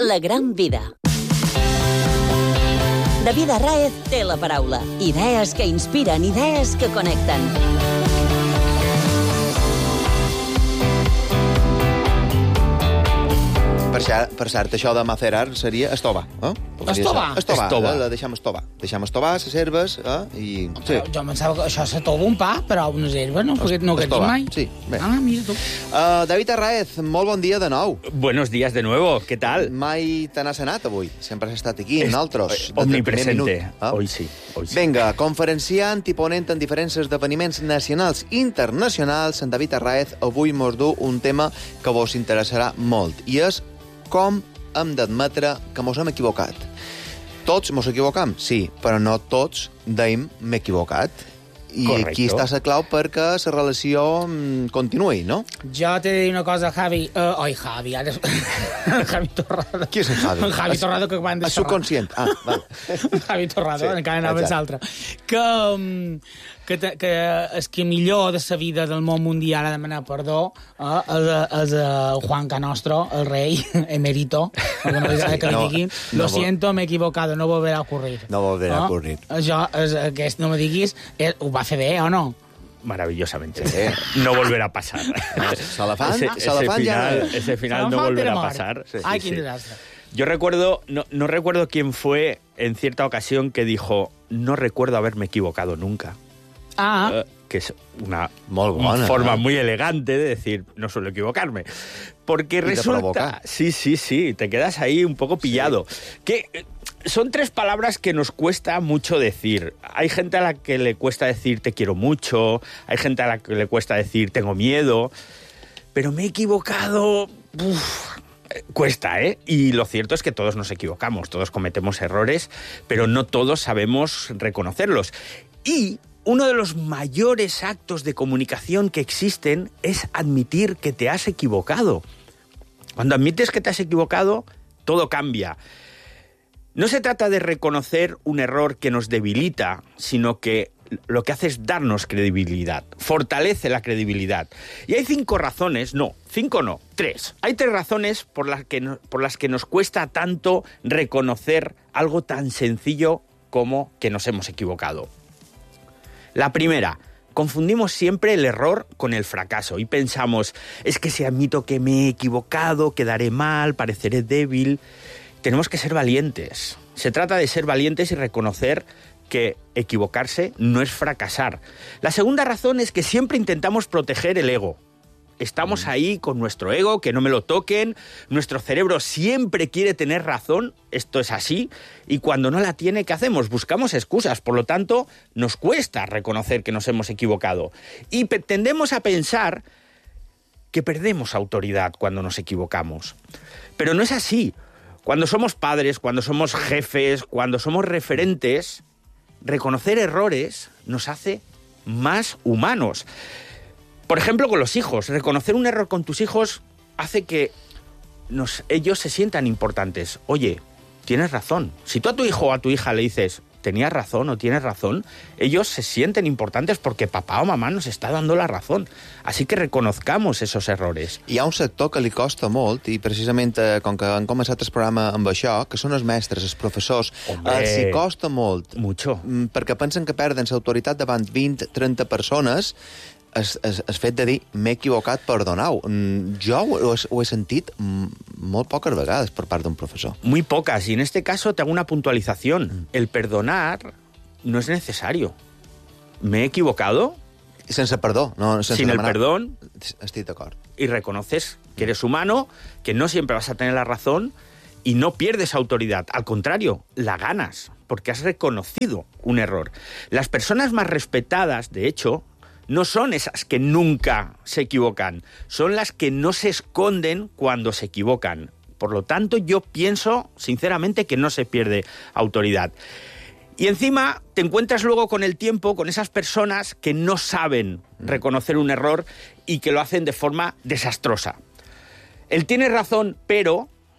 La gran vida. David Arráez té la paraula. Idees que inspiren, idees que connecten. Per cert, això de macerar seria estovar. Estovar? Estovar. La deixem estovar. Deixem estovar, les herbes, i... Sí. Jo pensava que això s'atova un pa, però unes herbes no ho he dit mai. Sí, bé. Mira tu. David Arráez, molt bon dia de nou. Buenos días de nuevo, ¿qué tal? Mai te n'has anat avui. Sempre has estat aquí, nosaltres. Omnipresente. Hoy sí. Vinga, conferenciant i ponent en diferents esdeveniments nacionals i internacionals, en David Arráez avui mos du un tema que vos interessarà molt, i és com hem d'admetre que mos hem equivocat. Tots mos equivocam, sí, però no tots deim m'he equivocat. I correcto. Aquí està la clau perquè la relació continuï, no? Jo t'he de dir una cosa, Javi. Javi, ara... Javi Torrado. Qui és en Javi? En Javi Torrado, que van deixar... Subconscient. Val. Javi Torrado, Sí, encara anava a l'altre. Que és que millor de la vida del món mundial a demanar perdó és Juan Canostro, el rei emérito, que li diguin, lo siento, me he equivocado, no volverá a ocurrir. No volverá a ocurrir. Això, aquest, no me diguis, ho va fer bé o no? Maravillosamente. No volverá a pasar. Ese final no volverá a pasar. Ay, qué desastre. Yo recuerdo, no recuerdo quién fue en cierta ocasión que dijo, no recuerdo haberme equivocado nunca. Que es una forma muy elegante de decir, no suelo equivocarme. Porque resulta... Sí, te quedas ahí un poco pillado. Sí. Que son tres palabras que nos cuesta mucho decir. Hay gente a la que le cuesta decir te quiero mucho, hay gente a la que le cuesta decir tengo miedo, pero me he equivocado... Cuesta, ¿eh? Y lo cierto es que todos nos equivocamos, todos cometemos errores, pero no todos sabemos reconocerlos. Y uno de los mayores actos de comunicación que existen es admitir que te has equivocado. Cuando admites que te has equivocado, todo cambia. No se trata de reconocer un error que nos debilita, sino que lo que hace es darnos credibilidad, fortalece la credibilidad. Y hay 5 razones, no, 3. Hay 3 razones por las que nos cuesta tanto reconocer algo tan sencillo como que nos hemos equivocado. La primera, confundimos siempre el error con el fracaso y pensamos, es que si admito que me he equivocado, quedaré mal, pareceré débil. Tenemos que ser valientes. Se trata de ser valientes y reconocer que equivocarse no es fracasar. La segunda razón es que siempre intentamos proteger el ego. Estamos ahí con nuestro ego, que no me lo toquen, nuestro cerebro siempre quiere tener razón, esto es así, y cuando no la tiene, ¿qué hacemos? Buscamos excusas, por lo tanto, nos cuesta reconocer que nos hemos equivocado. Y tendemos a pensar que perdemos autoridad cuando nos equivocamos. Pero no es así. Cuando somos padres, cuando somos jefes, cuando somos referentes, reconocer errores nos hace más humanos. Por ejemplo, con los hijos. Reconocer un error con tus hijos hace que ellos se sientan importantes. Oye, tienes razón. Si tú a tu hijo o a tu hija le dices, tenías razón o tienes razón, ellos se sienten importantes porque papá o mamá nos està dando la razón. Así que reconozcamos esos errores. Hi ha un sector que li costa molt, i precisament com que han començat el programa amb això, que són els mestres, els professors, els hi costa molt. Mucho. Perquè pensen que perden l'autoritat davant 20-30 persones. El fet de dir, m'he equivocat, perdoneu. Jo ho he sentit molt poques vegades per part d'un professor. Muy pocas, y en este caso te hago una puntualización. El perdonar no es necesario. ¿Me he equivocado? Sense perdó. No, sin el perdón. Estic d'acord. Y reconoces que eres humano, que no siempre vas a tener la razón, y no pierdes autoridad. Al contrario, la ganas, porque has reconocido un error. Las personas más respetadas, de hecho, no son esas que nunca se equivocan, son las que no se esconden cuando se equivocan. Por lo tanto, yo pienso, sinceramente, que no se pierde autoridad. Y encima te encuentras luego con el tiempo con esas personas que no saben reconocer un error y que lo hacen de forma desastrosa. Él tiene razón, pero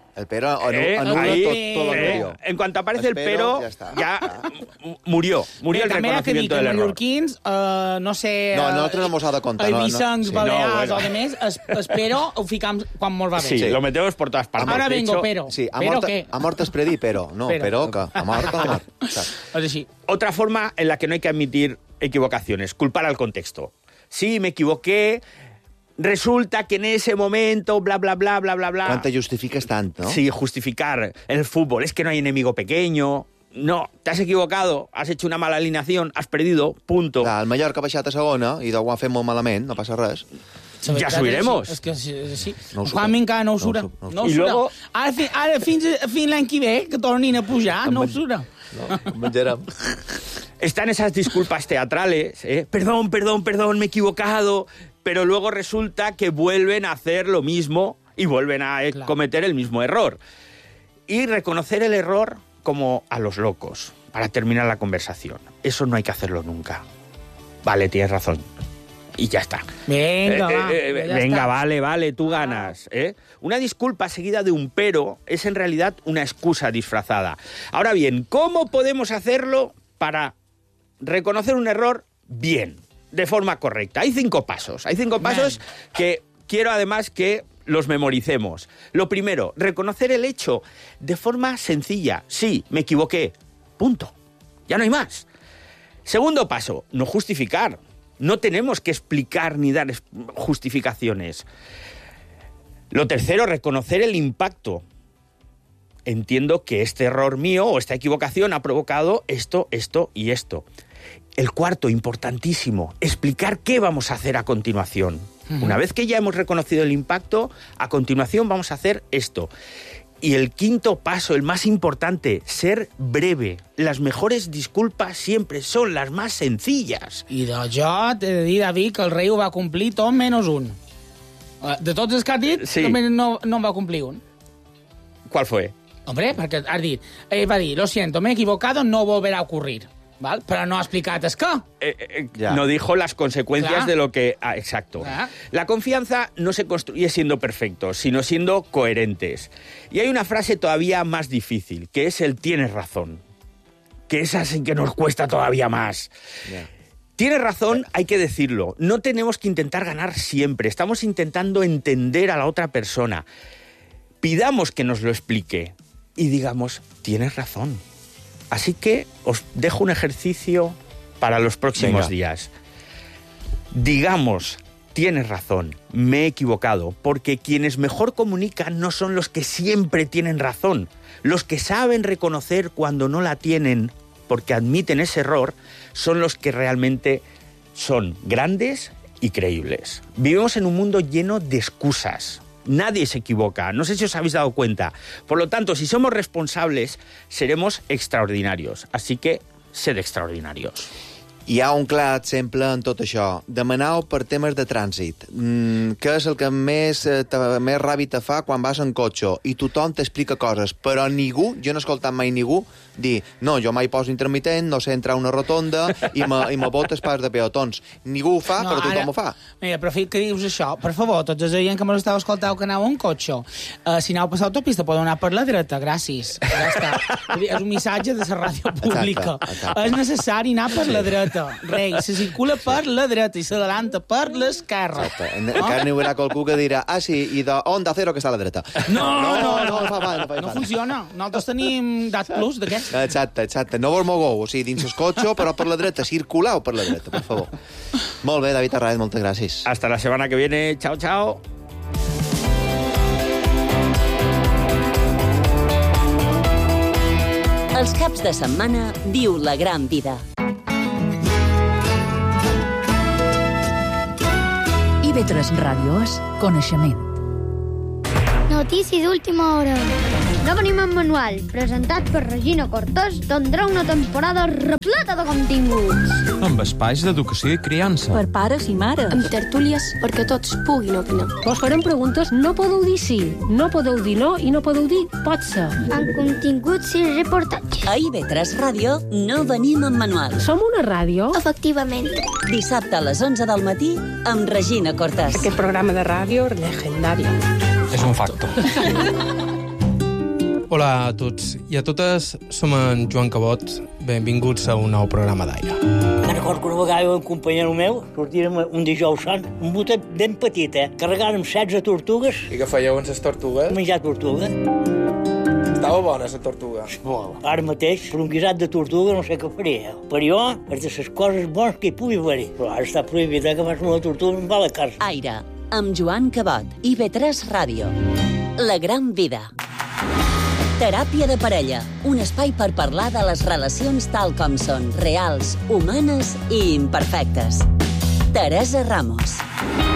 El pero anula tot l'anterior. En cuanto aparece el pero, ya murió el reconocimiento del error. Mallorquins, no sé... No, nosaltres no mos ha de contar. Eivissencs, Balears o demés, espero ho ficam quan molt va bé. Sí, lo metemos por todas partes. Ahora vengo, pero. Sí, ¿Pero qué? Ha mort Espredi, pero. No, pero que ha mort. Sí. Otra forma en la que no hay que admitir equivocaciones, culpar al contexto. Sí, me equivoqué... Resulta que en ese momento, bla, bla, bla, bla, bla, bla... Quan te justifiques tant, no? Sí, justificar en el fútbol. Es que no hay enemigo pequeño. No, te has equivocado, has hecho una mala alineación, has perdido, punto. Clar, el Mallorca ha baixat a segona i ho han fet molt malament, no passa res. Ja subiremos. És que sí. No Juan encara no ho sura. I luego... Ara fins l'any que ve, que tornin a pujar, no ho sura. No, menjarem. Están esas disculpas teatrales, Perdón, me he equivocado... Pero luego resulta que vuelven a hacer lo mismo y vuelven a cometer el mismo error. Y reconocer el error como a los locos, para terminar la conversación. Eso no hay que hacerlo nunca. Vale, tienes razón. Y ya está. Venga, vale, tú ganas. Una disculpa seguida de un pero es en realidad una excusa disfrazada. Ahora bien, ¿cómo podemos hacerlo para reconocer un error bien? De forma correcta. Hay 5 pasos. Hay 5 pasos que quiero además que los memoricemos. Lo primero, reconocer el hecho de forma sencilla. Sí, me equivoqué. Punto. Ya no hay más. Segundo paso, no justificar. No tenemos que explicar ni dar justificaciones. Lo tercero, reconocer el impacto. Entiendo que este error mío o esta equivocación ha provocado esto, esto y esto. El cuarto, importantísimo, explicar qué vamos a hacer a continuación. Una vez que ya hemos reconocido el impacto, a continuación vamos a hacer esto. Y el quinto paso, el más importante, ser breve. Las mejores disculpas siempre son las más sencillas. I jo t'he de dir, David, que el rei ho va complir tot menys un. De tots els que has dit, no en va complir un. ¿Cuál fue? Hombre, perquè has dit, ell va dir, lo siento, me he equivocado, no volverá a ocurrir. ¿Vale? Pero no ha explicado es que... No dijo las consecuencias de lo que... exacto. La confianza no se construye siendo perfectos, sino siendo coherentes. Y hay una frase todavía más difícil, que es el tienes razón. Que es así que nos cuesta todavía más. Tienes razón, hay que decirlo. No tenemos que intentar ganar siempre. Estamos intentando entender a la otra persona. Pidamos que nos lo explique y digamos, tienes razón. Así que os dejo un ejercicio para los próximos días. Digamos, tienes razón, me he equivocado, porque quienes mejor comunican no son los que siempre tienen razón. Los que saben reconocer cuando no la tienen, porque admiten ese error, son los que realmente son grandes y creíbles. Vivimos en un mundo lleno de excusas. Nadie se equivoca, no sé si os habéis dado cuenta. Por lo tanto, si somos responsables, seremos extraordinarios. Así que, sed extraordinarios. Hi ha un clar exemple en tot això. Demaneu per temes de trànsit. Què és el que més ràbia te fa quan vas en cotxe i tothom t'explica coses, però ningú, jo no he escoltat mai ningú, dir, no, jo mai poso intermitent, no sé entrar a una rotonda i me botes pas de peatons. Ningú ho fa, però tothom ho fa. Mira, però que dius això, per favor, tots els oients que me l'estàu escoltant que aneu en cotxe, si aneu a passar autopista podeu anar per la dreta, gràcies. Ja està. És un missatge de la ràdio pública. És necessari anar per la dreta. Rei, se circula per la dreta i s'adelanta per l'esquerra. Encara n'hi haurà qualcú que dirà, sí, i d'Onda Cero que està a la dreta. No funciona. Nosaltres tenim Dat Plus d'aquests. Exacte. No vos mogueu, o sigui, dins el cotxe, però per la dreta, circuleu per la dreta, per favor. Molt bé, David Arraez, moltes gràcies. Hasta la semana que viene. Chao, chao. Els caps de setmana viu la gran vida. IB3 Ràdio és coneixement. Notícies d'última hora. No venim en manual, presentat per Regina Cortés, tindrà una temporada repleta de continguts. Amb espais d'educació i criança. Per pares i mares. Amb tertúlies perquè tots puguin opinar. Vos farem preguntes, no podeu dir sí, no podeu dir no i no podeu dir pot ser. Amb continguts i reportatges. A IB3 Ràdio no venim en manual. Som una ràdio? Efectivament. Dissabte a les 11 del matí amb Regina Cortés. Aquest programa de ràdio legendari. És un facto. Hola a tots i a totes, som en Joan Cabot. Benvinguts a un nou programa d'Aire. Me'n recordo que una vegada un companyero meu sortirem un dijous sant, un botet ben petit, carregant amb 16 tortugues. I què fèieu amb les tortugues? Menjar tortuga. Estava bona, la tortuga. Molt. Ara mateix, per un guisat de tortuga no sé què faria. Per jo, és de les coses bones que hi pugui haver. Però ara està prohibit que fas una tortuga amb la carn. Aire, amb Joan Cabot, IB3 Ràdio. La gran vida. Teràpia de parella, un espai per parlar de les relacions tal com són, reals, humanes i imperfectes. Teresa Ramos.